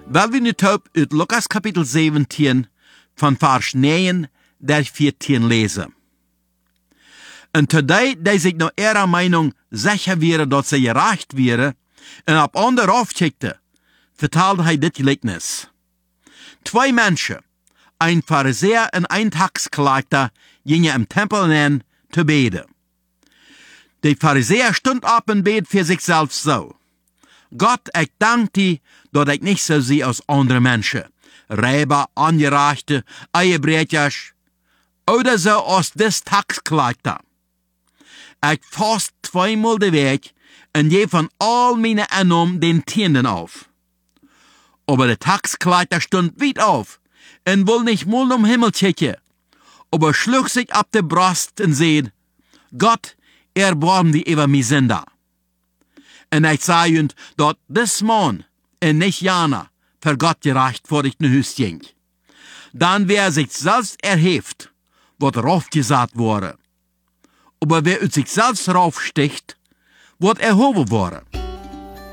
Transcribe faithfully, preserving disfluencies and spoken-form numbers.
Weil wir nu taub uit Lukas Kapitel zeventien van vers negen der vierzehn lesen. En today die zich nou ihrer Meinung sicher wäre, dat sie gerecht wäre, en op ander afkijkte, vertelde hij dit gelijkenis. Twee mensen, ein Pharisäer en ein Taxkleiter, gingen im Tempel in te beten. Der Pharisäer stund op en bet für sich selbst so: Gott, ich danke dir, dat ich nicht so sehe als andere Menschen, Räber, Angereichte, Eiebrechers, oder so als des Taxkleiter. Ich fast zweimal de Weg und je von all meine Einnahmen den Tienden auf. Aber der Taxkleiter stund weit auf und will nicht mal um Himmel kicken, aber schlug sich ab der Brust und seht: Gott, erbarm die über mi Sünder. Und ich sage euch, dass dis Mann und nicht Jana für Gott gerecht vor ich ne Hüst ging. Dann wer sich selbst erhebt, wird raufgesagt worden. Aber wer ut sich selbst raufsticht, wird erhoben worden.